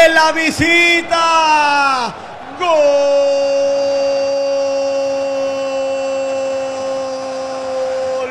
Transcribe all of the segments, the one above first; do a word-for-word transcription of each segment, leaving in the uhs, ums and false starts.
de la visita. ¡Gol!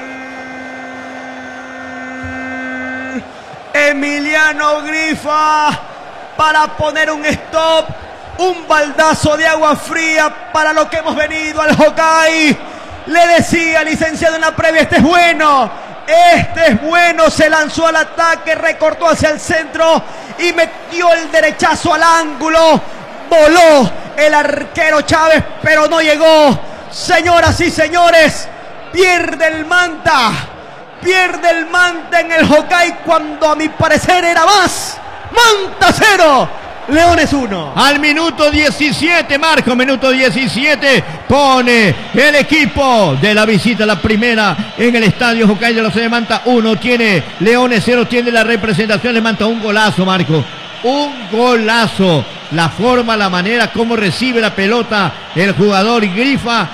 Emiliano Grifa para poner un stop, un baldazo de agua fría para lo que hemos venido al Hokkaido. Le decía, licenciado, en la previa, este es bueno, este es bueno, se lanzó al ataque, recortó hacia el centro y metió el derechazo al ángulo, voló el arquero Chávez, pero no llegó. Señoras y señores, pierde el Manta, pierde el Manta en el Hokkaido cuando a mi parecer era más. Manta cero, Leones uno. Al minuto diecisiete, Marco, minuto diecisiete, pone el equipo de la visita, la primera en el estadio Hokkaido de la ciudad de Manta. Uno tiene Leones, cero tiene la representación de Manta. Un golazo, Marco, un golazo. La forma, la manera como recibe la pelota el jugador Grifa,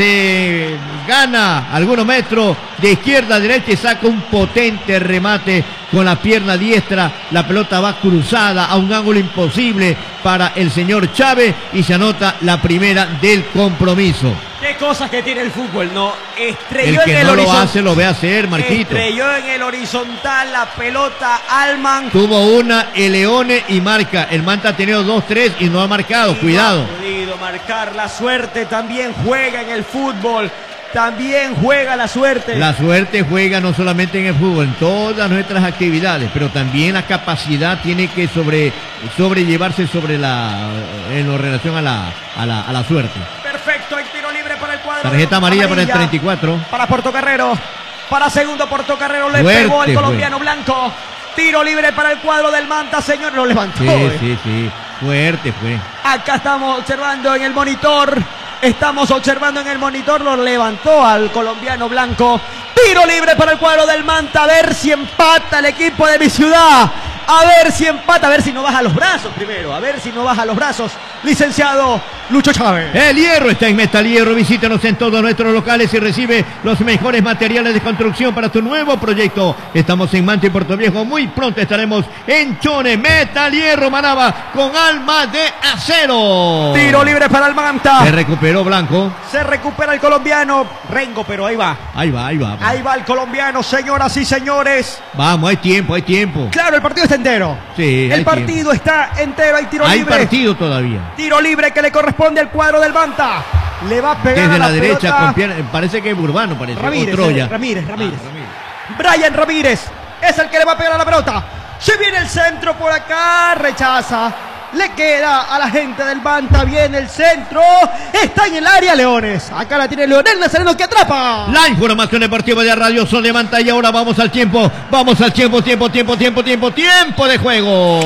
se gana algunos metros de izquierda a derecha y saca un potente remate con la pierna diestra. La pelota va cruzada a un ángulo imposible para el señor Chávez y se anota la primera del compromiso. Qué cosas que tiene el fútbol, ¿no? Estrelló el que en el no horizontal. lo hace lo ve hacer, Marquito. Estrelló en el horizontal la pelota Alman. Tuvo una el Leones y marca. El Manta ha tenido dos, tres y no ha marcado. Y Cuidado. No ha podido marcar. La suerte también juega en el fútbol. También juega la suerte. La suerte juega no solamente en el fútbol, en todas nuestras actividades, pero también la capacidad tiene que sobre, sobrellevarse sobre la, en lo relación a la, a la, a la suerte. Perfecto, el tiro libre para el cuadro. Tarjeta amarilla, amarilla para el treinta y cuatro. Para Portocarrero. Para segundo Portocarrero. Le Fuerte pegó al colombiano fue. Blanco. Tiro libre para el cuadro del Manta, señor. Lo levantó. Sí, eh. sí, sí. Fuerte fue. Acá estamos observando en el monitor. Estamos observando en el monitor. Lo levantó al colombiano Blanco. Tiro libre para el cuadro del Manta. A ver si empata el equipo de mi ciudad. A ver si empata. A ver si no baja los brazos primero. A ver si no baja los brazos. Licenciado Lucho Chávez. El Hierro está en Metal Hierro. Visítanos en todos nuestros locales y recibe los mejores materiales de construcción para tu nuevo proyecto. Estamos en Manta y Puerto Viejo. Muy pronto estaremos en Chone. Metal Hierro Manaba con alma de acero. Tiro libre para el Manta. Se recuperó Blanco. Se recupera el colombiano Rengo, pero ahí va. Ahí va, ahí va. Ahí va el colombiano, señoras y señores. Vamos, hay tiempo, hay tiempo. Claro, el partido está entero. Sí, el hay partido tiempo. está entero. Hay tiro hay libre. Hay partido todavía. Tiro libre que le corresponde al cuadro del Manta. Le va a pegar desde a la, la derecha pelota. con pierna, parece que es Urbano, parece. Ramírez, o Troya. Ramírez, Ramírez. Ah, Ramírez. Brian Ramírez es el que le va a pegar a la pelota. Se viene el centro por acá, rechaza. Le queda a la gente del Manta, viene el centro. Está en el área Leones. Acá la tiene Leonel Nazareno que atrapa. La información deportiva de Radio Sol de Manta y ahora vamos al tiempo. Vamos al tiempo, tiempo, tiempo, tiempo, tiempo, tiempo de juego.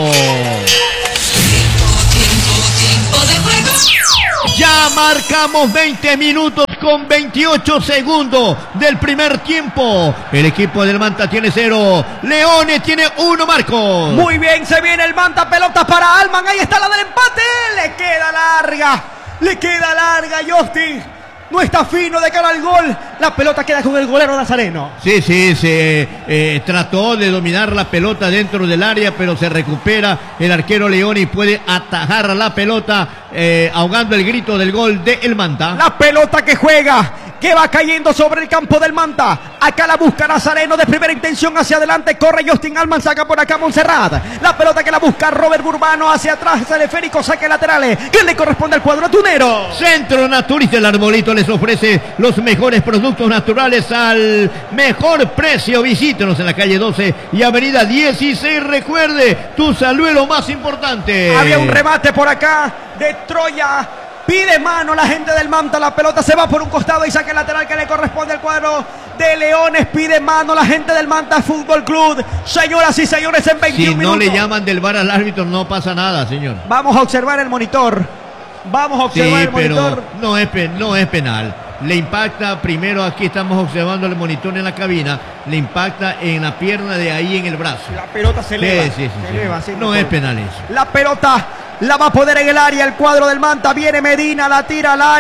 Ya marcamos veinte minutos con veintiocho segundos del primer tiempo. El equipo del Manta tiene cero. Leones tiene uno, Marcos. Muy bien, se viene el Manta. Pelota para Alman. Ahí está la del empate. Le queda larga. Le queda larga, Justin. No está fino de cara al gol. La pelota queda con el golero Nazareno. Sí, sí, se eh, trató de dominar la pelota dentro del área, pero se recupera el arquero León y puede atajar la pelota, eh, ahogando el grito del gol de el Manta. La pelota que juega, que va cayendo sobre el campo del Manta. Acá la busca Nazareno de primera intención hacia adelante. Corre Justin Alman, saca por acá Montserrat. La pelota que la busca Robert Burbano hacia atrás. Teleférico, saque laterales. Que le corresponde al cuadro tunero. Centro Naturista, el Arbolito les ofrece los mejores productos naturales al mejor precio. Visítenos en la calle doce y avenida dieciséis. Recuerde, tu salud es lo más importante. Había un remate por acá de Troya. Pide mano la gente del Manta. La pelota se va por un costado y saque lateral que le corresponde al cuadro de Leones. Pide mano la gente del Manta Fútbol Club. Señoras y señores, en veintiún si minutos. Si no le llaman del V A R al árbitro, no pasa nada, señor. Vamos a observar el monitor. Vamos a observar sí, el monitor. Pero no es, no es penal. Le impacta, primero aquí estamos observando el monitor en la cabina, le impacta en la pierna de ahí en el brazo. La pelota se sí, eleva. Sí, sí, se sí. eleva sí, no es penal eso. La pelota La va a poner en el área el cuadro del Manta. Viene Medina, la tira al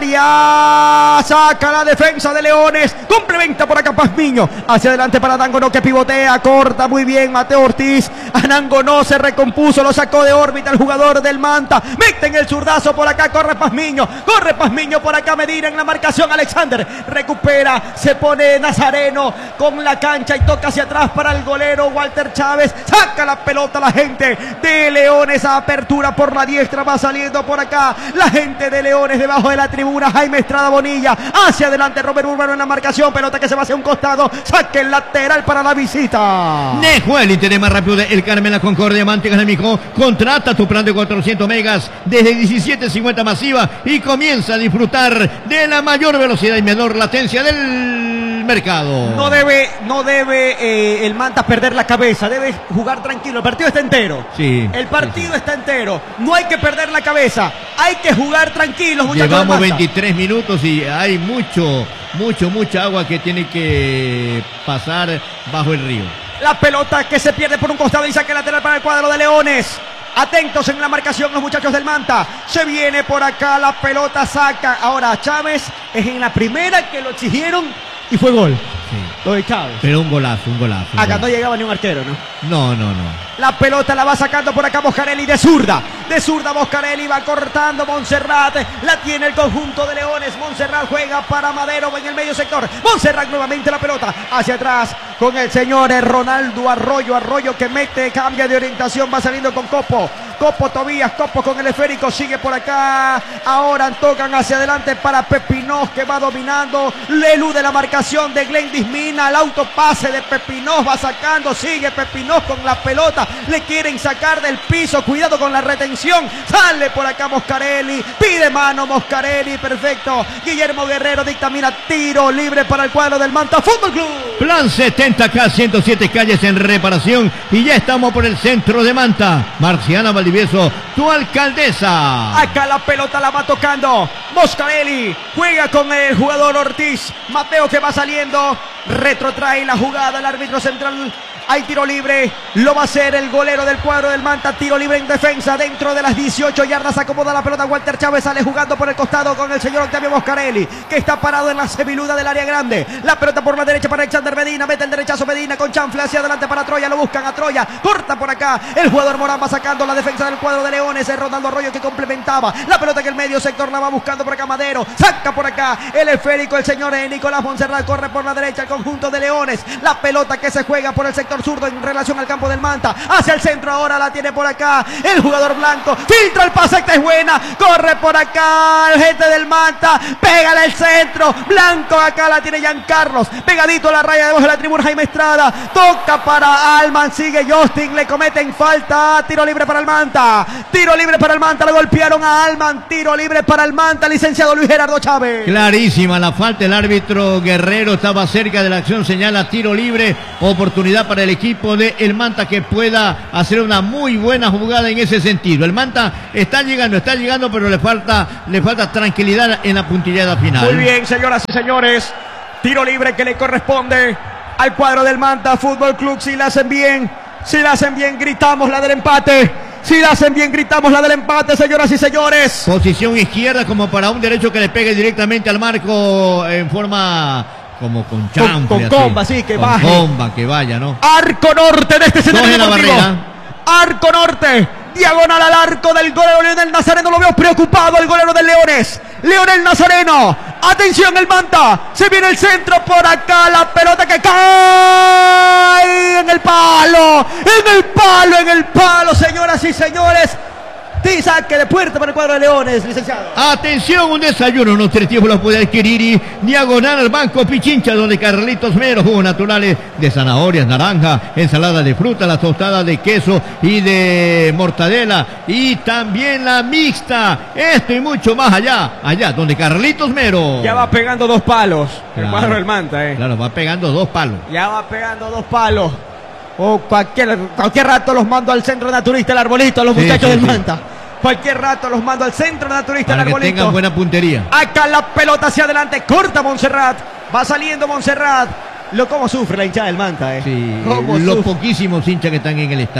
área. Saca la defensa de Leones. Complementa por acá Pazmiño. Hacia adelante para Anangonó que pivotea. Corta muy bien Mateo Ortiz. Anangonó se recompuso. Lo sacó de órbita el jugador del Manta. Mete en el zurdazo por acá. Corre Pazmiño. Corre Pazmiño por acá. Medina en la marcación. Alexander recupera. Se pone Nazareno con la cancha y toca hacia atrás para el golero Walter Chávez. Saca la pelota la gente de Leones. A apertura por la diestra. Va saliendo por acá la gente de Leones debajo de la tribuna. Jaime Estrada Bonilla. Hacia adelante Robert Urbano en la marcación. Pelota que se va hacia un costado. Saque el lateral para la visita. Nejuel, interés más rápido de El Carmen, la Concordia, Mantegas de Mijo. Contrata tu plan de cuatrocientos megas desde diecisiete cincuenta masiva y comienza a disfrutar de la mayor velocidad y menor latencia del mercado. No debe, no debe eh, el Manta perder la cabeza. Debe jugar tranquilo. El partido está entero. Sí. El partido sí, sí. está entero. No hay que perder la cabeza. Hay que jugar tranquilos, muchachos. Llevamos veintitrés minutos y hay mucho, mucho, mucha agua que tiene que pasar bajo el río. La pelota que se pierde por un costado y saque lateral para el cuadro de Leones. Atentos en la marcación los muchachos del Manta. Se viene por acá la pelota, saca. Ahora Chávez es en la primera que lo exigieron y fue gol. Sí. Lo de Chávez. Pero un golazo, un golazo. Un Acá golazo. no llegaba ni un arquero, ¿no? No, no, no. La pelota la va sacando por acá Boscarelli de zurda. De zurda Boscarelli va cortando Montserrat. La tiene el conjunto de Leones. Montserrat juega para Madero en el medio sector. Montserrat nuevamente la pelota hacia atrás con el señor Ronaldo Arroyo. Arroyo que mete, cambia de orientación, va saliendo con Copo. Copo Tobías, Copo con el esférico, sigue por acá. Ahora tocan hacia adelante para Pepinós que va dominando. Le elude la marcación de Glenn Dismina. El autopase de Pepinós va sacando. Sigue Pepinós con la pelota. Le quieren sacar del piso. Cuidado con la retención. Sale por acá Moscarelli. Pide mano Moscarelli. Perfecto. Guillermo Guerrero dictamina tiro libre para el cuadro del Manta Fútbol Club. Plan setenta K, ciento siete calles en reparación y ya estamos por el centro de Manta. Marciana Valdivieso, tu alcaldesa. Acá la pelota la va tocando Moscarelli. Juega con el jugador Ortiz. Mateo que va saliendo. Retrotrae la jugada el árbitro central. Hay tiro libre, lo va a hacer el golero del cuadro del Manta. Tiro libre en defensa dentro de las dieciocho yardas. Acomoda la pelota Walter Chávez, sale jugando por el costado con el señor Octavio Moscarelli, que está parado en la semiluda del área grande. La pelota por la derecha para Alexander Medina, mete el derechazo Medina con chanfle hacia adelante para Troya, lo buscan a Troya, corta por acá el jugador Morán, va sacando la defensa del cuadro de Leones. Es Ronaldo Arroyo que complementaba la pelota que el medio sector la va buscando por acá Madero, saca por acá el esférico el señor Nicolás Montserrat, corre por la derecha el conjunto de Leones. La pelota que se juega por el sector zurdo en relación al campo del Manta, hacia el centro ahora la tiene por acá el jugador blanco, filtra el pase, esta es buena, corre por acá el gente del Manta, pégale el centro, blanco acá la tiene Giancarlos, pegadito a la raya debajo de la tribuna Jaime Estrada, toca para Alman, sigue Justin, le cometen falta, tiro libre para el Manta, tiro libre para el Manta, le golpearon a Alman, tiro libre para el Manta, licenciado Luis Gerardo Chávez. Clarísima la falta, el árbitro Guerrero estaba cerca de la acción, señala tiro libre, oportunidad para el equipo de el Manta que pueda hacer una muy buena jugada en ese sentido. El Manta está llegando, está llegando, pero le falta, le falta tranquilidad en la puntillada final. Muy bien, señoras y señores, tiro libre que le corresponde al cuadro del Manta Fútbol Club. Si la hacen bien, si la hacen bien, gritamos la del empate. Si la hacen bien, gritamos la del empate, señoras y señores. Posición izquierda como para un derecho que le pegue directamente al marco en forma como con chanfle, con, con comba, sí, que con baje. Comba, que vaya, ¿no? Arco norte de este escenario Coge la deportivo. barrera. Arco norte, diagonal al arco del golero Leonel Nazareno. Lo veo preocupado el golero del Leones. Leonel Nazareno. Atención el Manta. Se viene el centro por acá. La pelota que cae en el palo. En el palo, en el palo, señoras y señores. Sí, saque de puerta para el cuadro de Leones, licenciado. Atención, un desayuno nutritivo lo puede adquirir y diagonal al Banco Pichincha, donde Carlitos Mero, jugos naturales de zanahorias, naranja, ensalada de fruta, la tostada de queso y de mortadela y también la mixta. Esto y mucho más allá, allá donde Carlitos Mero. Ya va pegando dos palos. Claro, el cuadro del Manta, eh. Claro, va pegando dos palos. Ya va pegando dos palos. O cualquier, cualquier rato los mando al centro naturista, el arbolito, a los Sí, muchachos sí, del sí. Manta. Cualquier rato los mando al centro naturista, Para el que arbolito. tengan buena puntería. Acá la pelota hacia adelante, corta Montserrat. Va saliendo Montserrat. Lo cómo sufre la hinchada del Manta, eh. Sí, Cómo los sufre. poquísimos hinchas que están en el estadio.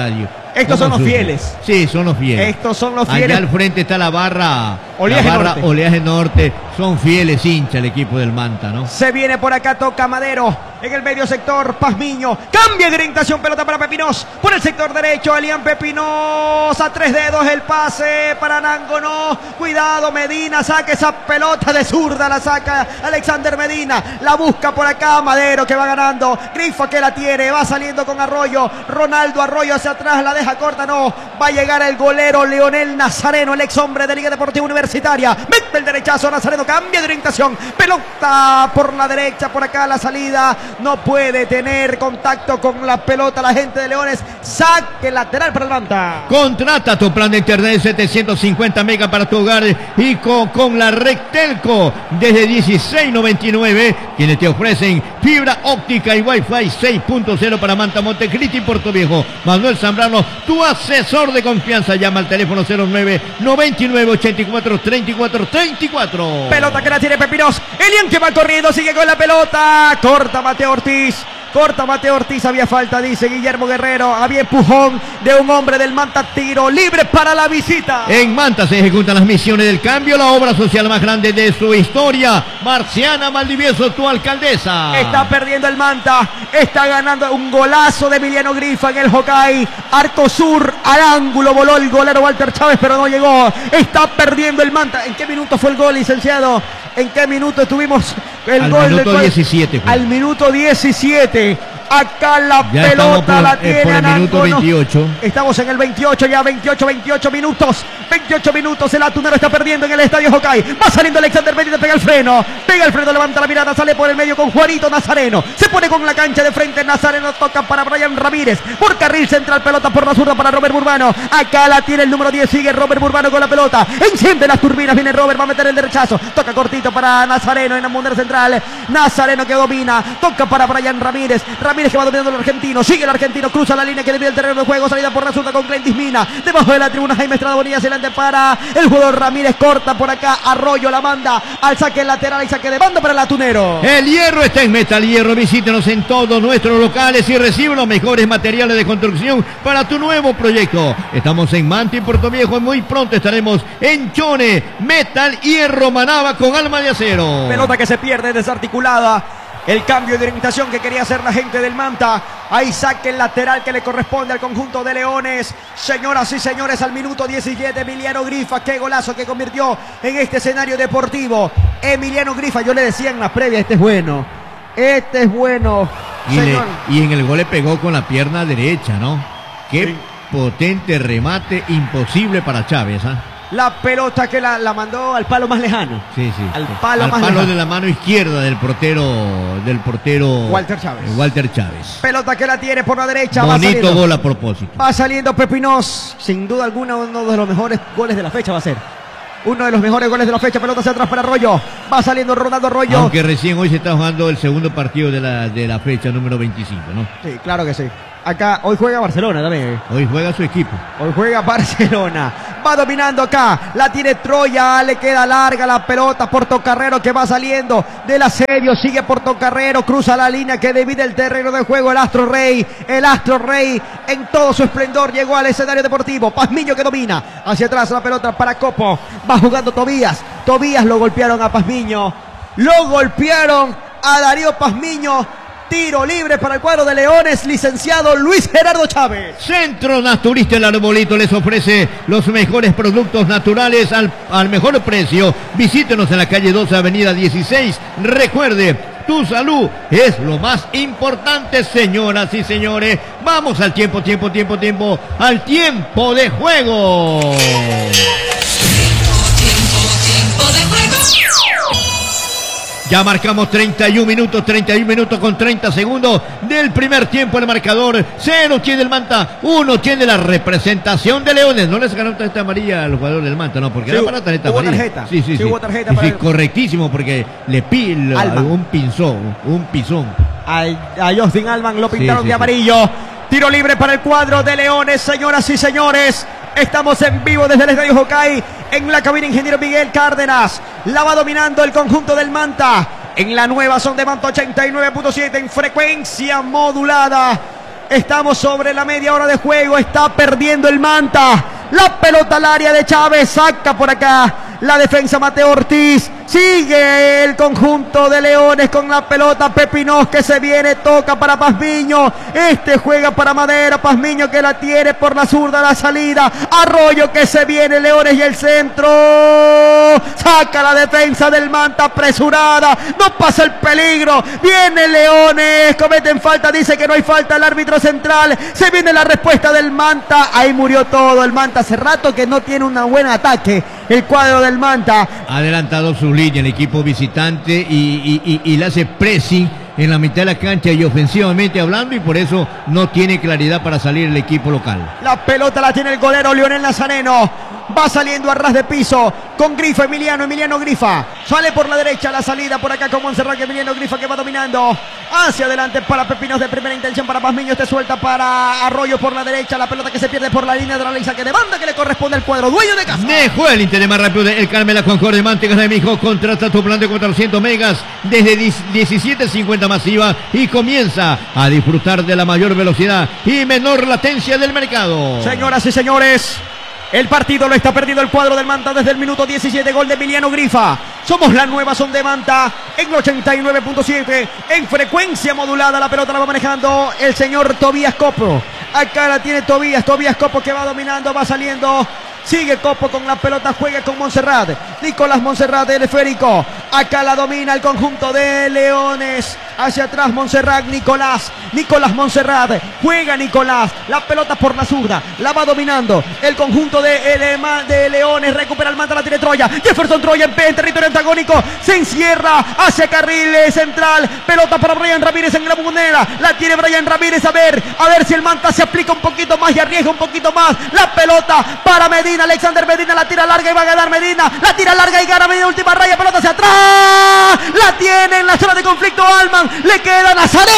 Estos son los fieles. Sí, son los fieles. Estos son los fieles. Allá al frente está la barra Oleaje la barra Norte. Oleaje Norte. Son fieles hinchas el equipo del Manta, ¿no? Se viene por acá, toca Madero. En el medio sector, Pazmiño. Cambia de orientación, pelota para Pepinos. Por el sector derecho, Alián Pepinos. A tres dedos el pase para Nangonó. Cuidado, Medina. Saca esa pelota de zurda. La saca Alexander Medina. La busca por acá, Madero que va ganando. Grifa que la tiene. Va saliendo con Arroyo. Ronaldo Arroyo hacia atrás. La deja corta, no. Va a llegar el golero Leonel Nazareno, el ex hombre de Liga Deportiva Universitaria. Mete el derechazo. Nazareno cambia de orientación. Pelota por la derecha. Por acá la salida. No puede tener contacto con la pelota la gente de Leones. Saque lateral para el Manta. Contrata tu plan de internet setecientos cincuenta megas para tu hogar y con, con la Red Telco desde dieciséis noventa y nueve, quienes te ofrecen fibra óptica y Wi-Fi seis punto cero para Manta, Montecristi y Puerto Viejo. Manuel Zambrano, tu asesor de confianza. Llama al teléfono cero nueve noventa y nueve ochenta y cuatro treinta y cuatro treinta y cuatro. Pelota que la tiene Pepinos. Elian que va corriendo, sigue con la pelota. Corta Mateo Ortiz. Corta Mateo Ortiz, había falta, dice Guillermo Guerrero. Había empujón de un hombre del Manta. Tiro libre para la visita. En Manta se ejecutan las misiones del cambio, la obra social más grande de su historia. Marciana Maldivieso, tu alcaldesa. Está perdiendo el Manta. Está ganando un golazo de Emiliano Grifa en el Hokkaido. Arco sur, al ángulo, voló el golero Walter Chávez, pero no llegó. Está perdiendo el Manta. ¿En qué minuto fue el gol, licenciado? ¿En qué minuto tuvimos el al gol? Minuto del diecisiete. Al minuto diecisiete. Acá la ya pelota por, la eh, tiene por el minuto veintiocho. Estamos en el veintiocho, ya veintiocho, veintiocho minutos. veintiocho minutos, el Atunero está perdiendo en el estadio Hokkaido. Va saliendo Alexander Medina, pega el freno. Pega el freno, levanta la mirada, sale por el medio con Juanito Nazareno. Se pone con la cancha de frente, Nazareno toca para Brian Ramírez. Por carril central, pelota por la zurda para Robert Burbano. Acá la tiene el número diez, sigue Robert Burbano con la pelota. Enciende las turbinas, viene Robert, va a meter el derechazo. Toca cortito para Nazareno en la mundial central. Nazareno que domina, toca para Brian Ramírez. Ramírez que va dominando el argentino, sigue el argentino, cruza la línea que divide el terreno de juego, salida por la zurda con Glentis Mina. Debajo de la tribuna Jaime Estrada Bonilla, adelante para el jugador Ramírez, corta por acá, Arroyo la manda al saque lateral y saque de banda para el Atunero. El hierro está en Metal Hierro, visítenos en todos nuestros locales y recibe los mejores materiales de construcción para tu nuevo proyecto. Estamos en Manta y Puerto Viejo y muy pronto estaremos en Chone. Metal Hierro Manaba con alma de acero. Pelota que se pierde, desarticulada. El cambio de orientación que quería hacer la gente del Manta. Ahí saque el lateral que le corresponde al conjunto de Leones. Señoras y señores, al minuto diecisiete, Emiliano Grifa. Qué golazo que convirtió en este escenario deportivo. Emiliano Grifa, yo le decía en la previa, este es bueno. Este es bueno. Y, le, y en el gol le pegó con la pierna derecha, ¿no? Qué sí. Potente remate, imposible para Chávez, ¿ah? ¿eh? La pelota que la, la mandó al palo más lejano. Sí, sí. Al palo al más palo lejano. de la mano izquierda del portero del portero Walter Chávez. Walter Chávez. Pelota que la tiene por la derecha. Bonito va gol a propósito. Va saliendo Pepinos. Sin duda alguna uno de los mejores goles de la fecha va a ser. Uno de los mejores goles de la fecha. Pelota hacia atrás para Arroyo. Va saliendo Ronaldo Arroyo. Aunque recién hoy se está jugando el segundo partido de la, de la fecha número veinticinco, ¿no? Sí, claro que sí. Acá, hoy juega Barcelona también. Hoy juega su equipo. Hoy juega Barcelona. Va dominando acá. La tiene Troya. Le queda larga la pelota. Portocarrero que va saliendo del asedio. Sigue Portocarrero. Cruza la línea que divide el terreno de juego. El Astro Rey. El Astro Rey en todo su esplendor llegó al escenario deportivo. Pazmiño que domina. Hacia atrás la pelota para Copo. Va jugando Tobías. Tobías lo golpearon a Pazmiño. Lo golpearon a Darío Pazmiño. Tiro libre para el cuadro de Leones, licenciado Luis Gerardo Chávez. Centro Naturista El Arbolito les ofrece los mejores productos naturales al, al mejor precio. Visítenos en la calle doce, avenida dieciséis. Recuerde, tu salud es lo más importante, señoras y señores. Vamos al tiempo, tiempo, tiempo, tiempo, al tiempo de juego. Ya marcamos treinta y un minutos, treinta y un minutos con treinta segundos del primer tiempo. El marcador, cero tiene el Manta, uno tiene la representación de Leones. No les ganó tarjeta amarilla al jugador del Manta, no, porque sí, era para tarjeta hubo amarilla. Tarjeta. Sí, sí, sí. sí. Hubo tarjeta sí, para sí, correctísimo, porque le pil un pinzón, un pisón. A, a Justin Alban lo pintaron sí, sí, de amarillo. Sí. Tiro libre para el cuadro de Leones, señoras y señores. Estamos en vivo desde el estadio Hokkaido. En la cabina ingeniero Miguel Cárdenas. La va dominando el conjunto del Manta. En la nueva son de Manta ochenta y nueve punto siete en frecuencia modulada. Estamos sobre la media hora de juego. Está perdiendo el Manta. La pelota al área de Chávez. Saca por acá la defensa Mateo Ortiz. Sigue el conjunto de Leones con la pelota. Pepinós que se viene. Toca para Pazmiño. Este juega para Madera. Pazmiño que la tiene por la zurda. La salida. Arroyo que se viene. Leones y el centro. Saca la defensa del Manta apresurada. No pasa el peligro. Viene Leones. Cometen falta. Dice que no hay falta el árbitro central. Se viene la respuesta del Manta. Ahí murió todo. El Manta hace rato que no tiene un buen ataque. El cuadro del Manta. Ha adelantado su línea el equipo visitante y, y, y, y le hace pressing en la mitad de la cancha y ofensivamente hablando, y por eso no tiene claridad para salir el equipo local. La pelota la tiene el golero Leonel Nazareno. Va saliendo a ras de piso con Grifa, Emiliano, Emiliano Grifa. Sale por la derecha la salida por acá con Montserrat, Emiliano Grifa que va dominando. Hacia adelante para Pepinos de primera intención para Pazmiño. Este suelta para Arroyo por la derecha. La pelota que se pierde por la línea de la ley. Que de banda que le corresponde al cuadro. Dueño de casa. Dejó el interés más rápido de el Carmela Concordia. Mantegas de Mijo. Contrata tu plan de cuatrocientos megas desde diecisiete cincuenta masiva y comienza a disfrutar de la mayor velocidad y menor latencia del mercado. Señoras y señores, el partido lo está perdiendo el cuadro del Manta desde el minuto diecisiete. Gol de Emiliano Grifa. Somos la nueva Son de Manta en el ochenta y nueve punto siete. En frecuencia modulada la pelota la va manejando el señor Tobías Copo. Acá la tiene Tobías. Tobías Copo que va dominando, va saliendo. Sigue Copo con la pelota, juega con Montserrat. Nicolás Montserrat del esférico. Acá la domina el conjunto de Leones. Hacia atrás Montserrat, Nicolás. Nicolás Montserrat. Juega Nicolás. La pelota por la zurda. La va dominando el conjunto de, Elema, de Leones. Recupera el Manta, la tiene Troya. Jefferson Troya en, en territorio antagónico. Se encierra hacia carril central. Pelota para Brian Ramírez en la moneda. La tiene Brian Ramírez. A ver, a ver si el Manta se aplica un poquito más y arriesga un poquito más. La pelota para Medina. Alexander Medina la tira larga y va a ganar Medina. La tira larga y gana Medina. Última raya. Pelota hacia atrás. La tiene en la zona de conflicto Alman. Le queda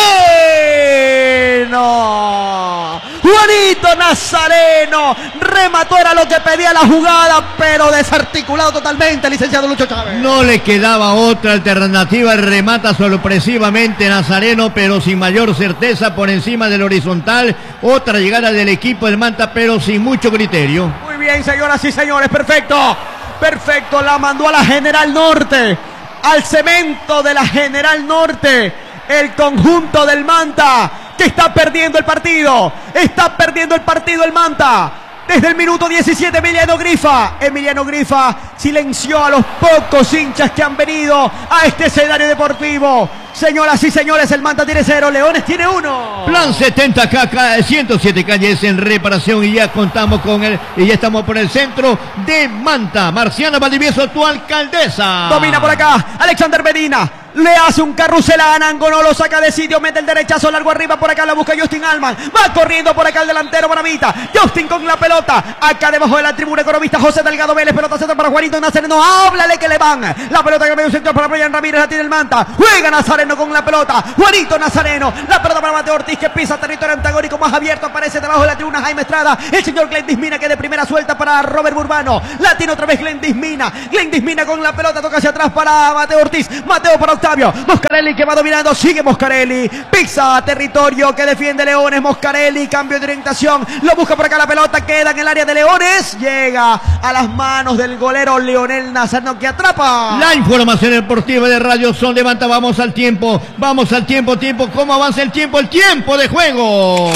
Nazareno. Juanito Nazareno. Remató, era lo que pedía la jugada, pero desarticulado totalmente, licenciado Lucho Chávez. No le quedaba otra alternativa. Remata sorpresivamente Nazareno, pero sin mayor certeza por encima del horizontal. Otra llegada del equipo del Manta, pero sin mucho criterio. Muy bien, señoras y señores, perfecto. Perfecto, la mandó a la General Norte. Al cemento de la General Norte. El conjunto del Manta, que está perdiendo el partido. Está perdiendo el partido el Manta. Desde el minuto diecisiete, Emiliano Grifa. Emiliano Grifa silenció a los pocos hinchas que han venido a este escenario deportivo. Señoras y señores, el Manta tiene cero, Leones tiene uno. Plan setenta K, ciento siete calles en reparación y ya contamos con él. Y ya estamos por el centro de Manta. Marciana Valdivieso, tu alcaldesa. Domina por acá, Alexander Medina. Le hace un carrusel a Anango, no lo saca de sitio, mete el derechazo largo arriba, por acá la busca Justin Alman, va corriendo por acá el delantero Bonavita, Justin con la pelota, acá debajo de la tribuna economista José Delgado Vélez, pelota centro para Juanito Nazareno, háblale que le van, la pelota que medio centro para Brian Ramírez, la tiene el Manta, juega Nazareno con la pelota, Juanito Nazareno, la pelota para Mateo Ortiz que pisa territorio antagónico más abierto, aparece debajo de la tribuna Jaime Estrada, el señor Glendis Mina que de primera suelta para Robert Burbano, la tiene otra vez Glendis Mina, Glendis Mina con la pelota, toca hacia atrás para Mateo Ortiz, Mateo para Octavio, Moscarelli que va dominando, sigue Moscarelli, pisa territorio que defiende Leones, Moscarelli, cambio de orientación, lo busca por acá la pelota, queda en el área de Leones, llega a las manos del golero Leonel Nazareno que atrapa. La información deportiva de Radio Son de Manta, vamos al tiempo, vamos al tiempo, tiempo, ¿cómo avanza el tiempo? El tiempo de juego.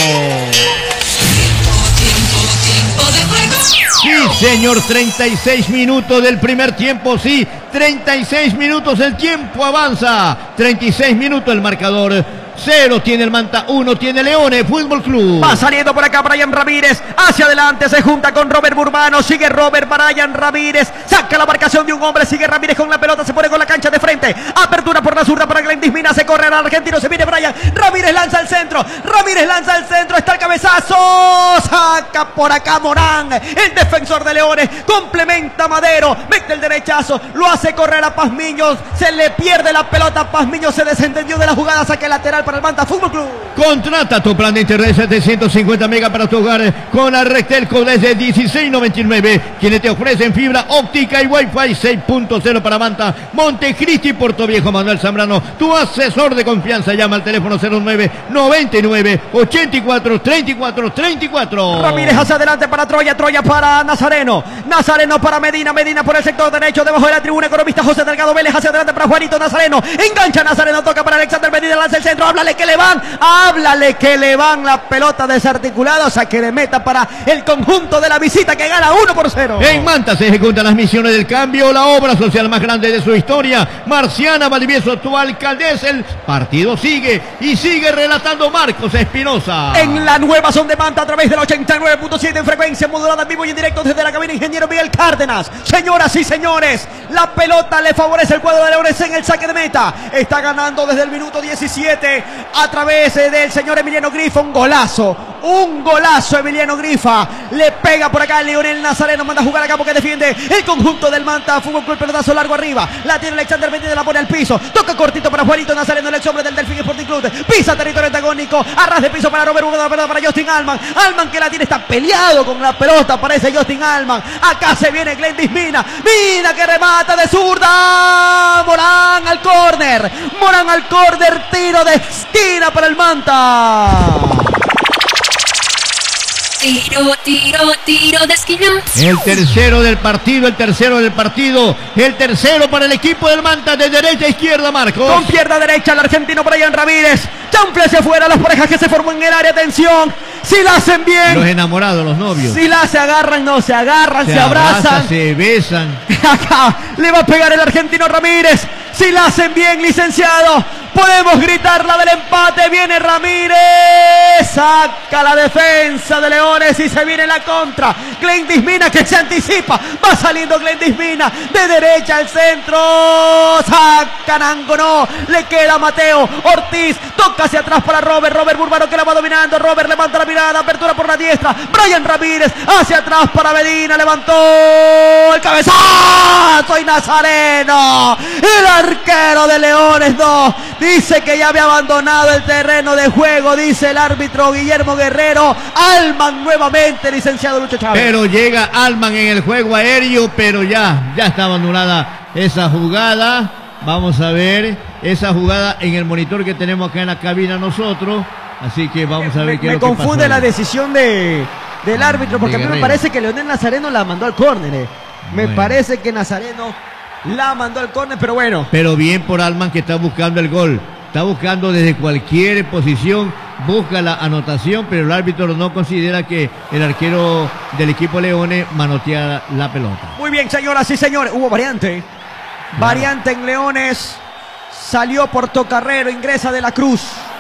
Sí, señor, treinta y seis minutos del primer tiempo, sí, treinta y seis minutos, el tiempo avanza, treinta y seis minutos el marcador, cero tiene el Manta, uno tiene Leones Fútbol Club. Va saliendo por acá Brian Ramírez, hacia adelante, se junta con Robert Burbano, sigue Robert, Brian Ramírez, saca la marcación de un hombre, sigue Ramírez con la pelota, se pone con la cancha de frente, apertura por la zurda para Glendis Mina, se corre al argentino, se viene Brian, Ramírez lanza al centro, Ramírez lanza al centro, está el cabezazo, saca por acá Morán, el defensor de Leones, complementa Madero, mete el derechazo, lo hace correr a Pazmiño, se le pierde la pelota, Pazmiño se desentendió de la jugada, saque lateral para el Manta Fútbol Club. Contrata tu plan de internet setecientos cincuenta megas para tu hogar con la Rectelco desde dieciséis noventa y nueve, quienes te ofrecen fibra óptica y Wi-Fi seis punto cero para Manta, Montecristi, Puerto Viejo, Manuel Zambrano, tu tu asesor de confianza. Llama al teléfono cero nueve noventa y nueve ochenta y cuatro treinta y cuatro treinta y cuatro. Ramírez hacia adelante para Troya, Troya para Nazareno, Nazareno para Medina, Medina por el sector derecho, debajo de la tribuna, economista José Delgado Vélez hacia adelante para Juanito Nazareno, engancha Nazareno, toca para Alexander Medina, lanza el centro, háblale que le van, háblale que le van, la pelota desarticulada, o sea que le meta para el conjunto de la visita que gana uno por cero. En Manta se ejecutan las misiones del cambio, la obra social más grande de su historia. Marciana Valdivieso, tu alcaldesa. El partido sigue y sigue relatando Marcos Espinosa. En la nueva zona de Manta a través del ochenta y nueve punto siete en frecuencia modulada en vivo y en directo desde la cabina ingeniero Miguel Cárdenas. Señoras y señores, la pelota le favorece el cuadro de Leones en el saque de meta. Está ganando desde el minuto diecisiete a través del señor Emiliano Grifa. Un golazo, un golazo Emiliano Grifa. Le pega por acá Leonel Nazareno, manda a jugar a campo que defiende el conjunto del Manta. Fútbol Club, pelotazo largo arriba. La tiene Alexander Medina, la pone al piso. Toca cortito para Juanito Nazareno, el ex hombre del Delfín Sporting Club. Pisa territorio antagónico. Arras de piso para Robert Hugo, para Justin Alman. Alman que la tiene, está peleado con la pelota, parece Justin Alman. Acá se viene Glendis Mina. Mina que remata de zurda. Morán al córner. Morán al córner. Tiro de esquina para el Manta. Tiro, tiro, tiro de esquina. El tercero del partido, el tercero del partido, el tercero para el equipo del Manta de derecha a izquierda, Marcos. Con pierna derecha el argentino Brian Ramírez. Chanfle hacia afuera, las parejas que se forman en el área, atención. Si la hacen bien. Los enamorados, los novios. Si la se agarran, no, se agarran, se, se abrazan. Abraza, se besan. Acá le va a pegar el argentino Ramírez. Si la hacen bien, licenciado, podemos gritar la del empate. Viene Ramírez, saca la defensa de Leones y se viene la contra. Glendis Mina que se anticipa, va saliendo Glendis Mina de derecha al centro. Saca Nangonó, le queda Mateo Ortiz, toca hacia atrás para Robert. Robert Burbano que la va dominando. Robert levanta la mirada, apertura por la diestra. Brian Ramírez hacia atrás para Medina, levantó el cabezazo y Nazareno, el arquero de Leones no, dice que ya había abandonado el terreno de juego, dice el árbitro Guillermo Guerrero. Alman nuevamente, licenciado Lucho Chávez. Pero llega Alman en el juego aéreo, pero ya, ya está abandonada esa jugada. Vamos a ver esa jugada en el monitor que tenemos acá en la cabina nosotros. Así que vamos a ver me, qué me es lo que confunde pasó la decisión de, del árbitro, porque de a mí me parece que Leonel Nazareno la mandó al córner. Eh. Me Bueno. parece que Nazareno la mandó al córner, pero bueno. Pero bien por Alman que está buscando el gol. Está buscando desde cualquier posición, busca la anotación, pero el árbitro no considera que el arquero del equipo Leones manotea la pelota. Muy bien, señoras y señores. Hubo variante. Claro. Variante en Leones. Salió Portocarrero, ingresa de la Cruz.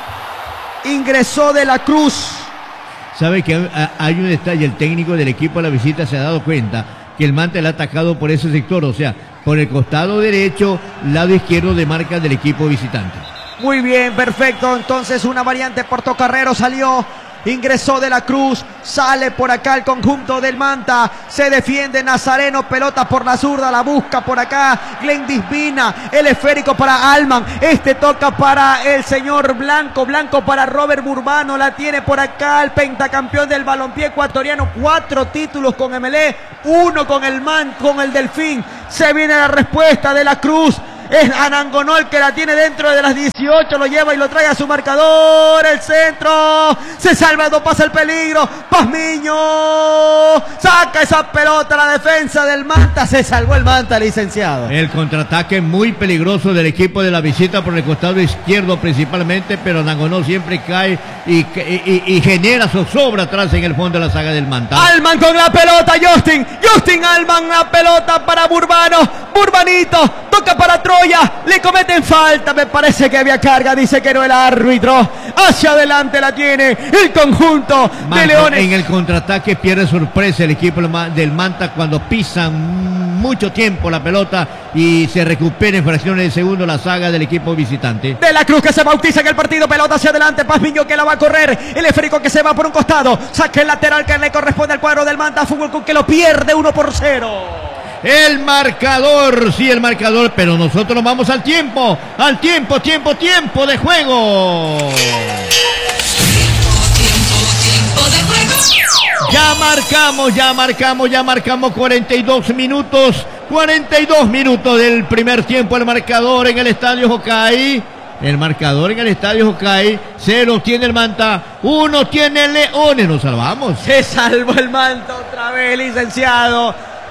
Ingresó de la Cruz. Sabe que hay un detalle, el técnico del equipo de la visita se ha dado cuenta que el Manta le ha atacado por ese sector, o sea, por el costado derecho, lado izquierdo de marca del equipo visitante. Muy bien, perfecto. Entonces una variante, Portocarrero salió, ingresó de la Cruz, sale por acá el conjunto del Manta, se defiende Nazareno, pelota por la zurda, la busca por acá Glendis Mina, el esférico para Alman, este toca para el señor Blanco, Blanco para Robert Burbano, la tiene por acá el pentacampeón del balompié ecuatoriano, cuatro títulos con M L E, uno con el Man, con el Delfín. Se viene la respuesta de la Cruz. Es Anangonó el que la tiene dentro de las dieciocho, lo lleva y lo trae a su marcador, el centro, se salva, no pasa el peligro, Pazmiño, saca esa pelota, la defensa del Manta, se salvó el Manta, licenciado. El contraataque muy peligroso del equipo de la visita por el costado izquierdo principalmente, pero Anangonó siempre cae y, y, y genera zozobra atrás en el fondo de la saga del Manta. Alman con la pelota, Justin, Justin Alman, la pelota para Burbano, Burbanito, toca para Troya, le cometen falta, me parece que había carga, dice que no el árbitro, hacia adelante la tiene el conjunto Marco, de Leones. En el contraataque pierde sorpresa el equipo del Manta cuando pisan mucho tiempo la pelota y se recupera en fracciones de segundo la saga del equipo visitante. De la Cruz que se bautiza en el partido, pelota hacia adelante, Pazmiño que la va a correr, el esférico que se va por un costado, saque el lateral que le corresponde al cuadro del Manta, Fútbol Club que lo pierde uno por cero. El marcador, sí, el marcador, pero nosotros nos vamos al tiempo, al tiempo, tiempo, tiempo de juego. Ya marcamos, ya marcamos, ya marcamos cuarenta y dos minutos, cuarenta y dos minutos del primer tiempo, el marcador en el Estadio Jocay. el marcador en el estadio Hokkaido. Cero tiene el Manta, uno tiene el Leones. Nos salvamos. Se salvó el Manta otra vez, licenciado.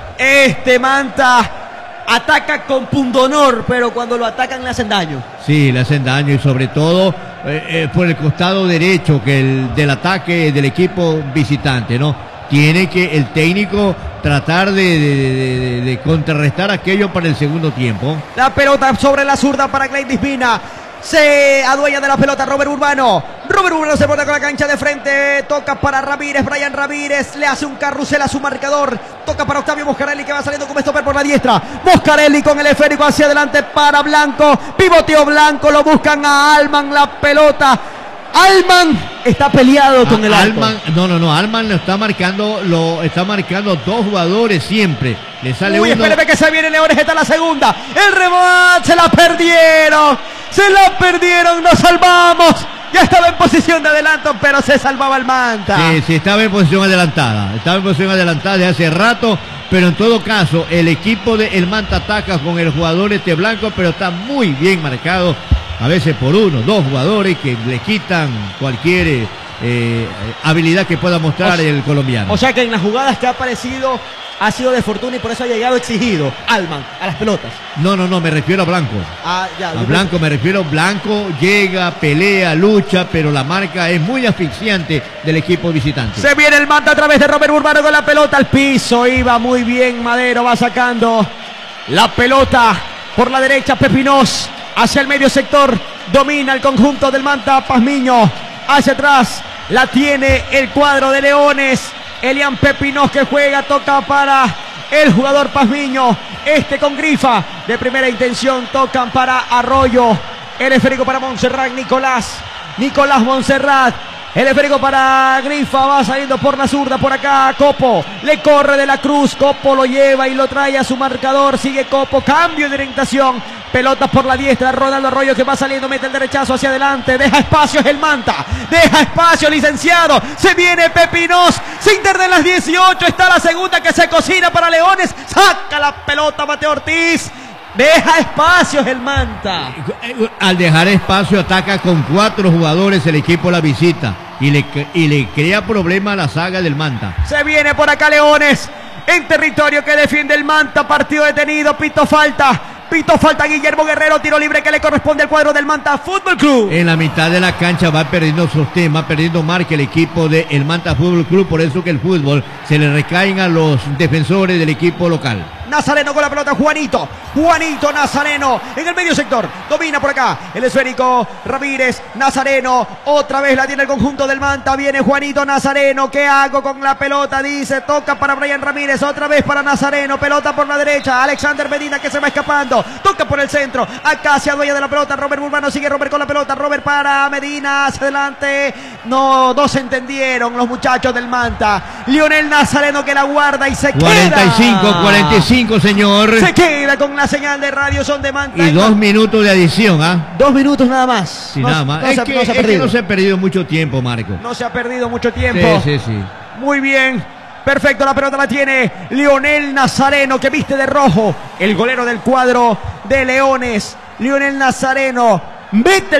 Este Manta ataca con pundonor, pero cuando lo atacan le hacen daño. Sí, le hacen daño y sobre todo eh, eh, por el costado derecho que el, del ataque del equipo visitante, ¿no? Tiene que el técnico tratar de, de, de, de, de contrarrestar aquello para el segundo tiempo. La pelota sobre la zurda para Gleidis Vina. Se adueña de la pelota Robert Urbano. Robert Urbano se pone con la cancha de frente. Toca para Ramírez. Brian Ramírez le hace un carrusel a su marcador. Toca para Octavio Moscarelli, que va saliendo como stopper por la diestra. Moscarelli con el esférico hacia adelante para Blanco. Pivoteo Blanco. Lo buscan a Alman. La pelota. Alman está peleado con el arco. Alman, no, no, no, Alman lo está marcando, lo está marcando dos jugadores siempre. Le sale Uy, uno. espéreme que se viene Leones, está la segunda. El rebote, se la perdieron. Se la perdieron, nos salvamos. Ya estaba en posición de adelanto, pero se salvaba el Manta. Sí, sí, estaba en posición adelantada. Estaba en posición adelantada de hace rato. Pero en todo caso, el equipo de el Manta ataca con el jugador este Blanco, pero está muy bien marcado. A veces por uno, dos jugadores que le quitan cualquier eh, habilidad que pueda mostrar o sea, el colombiano. O sea que en las jugadas que ha aparecido ha sido de fortuna y por eso ha llegado exigido Alman a las pelotas. No, no, no, me refiero a Blanco. Ah, ya, a Blanco me refiero. Blanco llega, pelea, lucha, pero la marca es muy asfixiante del equipo visitante. Se viene el Manta a través de Robert Urbano con la pelota al piso. Iba muy bien Madero, va sacando la pelota por la derecha Pepinos. Hacia el medio sector, domina el conjunto del Manta. Pazmiño, hacia atrás, la tiene el cuadro de Leones. Elian Pepinos que juega, toca para el jugador Pazmiño. Este con Grifa, de primera intención, tocan para Arroyo. El esférico para Montserrat, Nicolás. Nicolás Montserrat. El esférico para Grifa, va saliendo por la zurda, por acá Copo, le corre de la Cruz, Copo lo lleva y lo trae a su marcador, sigue Copo, cambio de orientación, pelota por la diestra, Ronaldo Arroyo que va saliendo, mete el derechazo hacia adelante, deja espacios el Manta, deja espacio licenciado, se viene Pepinos, se interna en las dieciocho, está la segunda que se cocina para Leones, saca la pelota Mateo Ortiz. Deja espacios el Manta. Al dejar espacio ataca con cuatro jugadores el equipo La Visita y le, y le crea problema a la saga del Manta. Se viene por acá Leones en territorio que defiende el Manta. Partido detenido, pito falta. Pito falta Guillermo Guerrero, tiro libre que le corresponde al cuadro del Manta Fútbol Club. En la mitad de la cancha va perdiendo sostén, va perdiendo marca el equipo del Manta Fútbol Club, por eso que el fútbol se le recaen a los defensores del equipo local. Nazareno con la pelota, Juanito, Juanito Nazareno en el medio sector, domina por acá el esférico Ramírez, Nazareno, otra vez la tiene el conjunto del Manta, viene Juanito Nazareno, ¿qué hago con la pelota? Dice, toca para Brian Ramírez, otra vez para Nazareno, pelota por la derecha, Alexander Medina que se va escapando, toca por el centro, acá se adueña de la pelota, Robert Urbano, sigue Robert con la pelota, Robert para Medina, hacia adelante, no, no se entendieron los muchachos del Manta, Lionel Nazareno que la guarda y se cuarenta y cinco, queda. cuarenta y cinco, señor. Se queda con la señal de Radio Son de Manta. Y dos minutos de adición, ¿ah? ¿eh? Dos minutos nada más. Sí, no, nada más. No es, se, que, no se es que no se ha perdido mucho tiempo, Marco. No se ha perdido mucho tiempo. Sí, sí, sí. Muy bien. Perfecto, la pelota la tiene Lionel Nazareno que viste de rojo. El golero del cuadro de Leones. Lionel Nazareno mete el